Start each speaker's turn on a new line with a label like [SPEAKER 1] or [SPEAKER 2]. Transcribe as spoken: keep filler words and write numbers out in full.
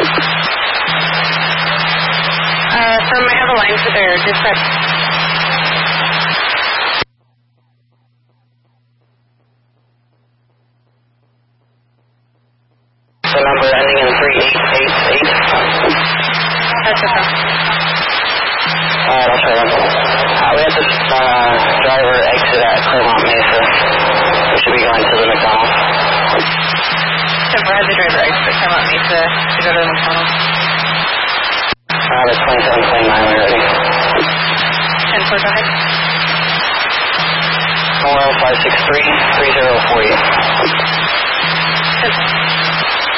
[SPEAKER 1] Uh, from I have a line for their dispatch.
[SPEAKER 2] The number ending in three eight eight eight.
[SPEAKER 1] That's okay.
[SPEAKER 2] Alright, I'll try that. Uh, we had this uh, driver exit at Claremont Mesa. We should be going to the McDonald's.
[SPEAKER 1] So where had the driver exit come up Mesa to go to the McDonald's?
[SPEAKER 2] Uh, that's twenty-seven twenty-nine, we're ready.
[SPEAKER 1] ten four, go ahead.
[SPEAKER 2] Memorial five six three three zero four eight.
[SPEAKER 1] Good.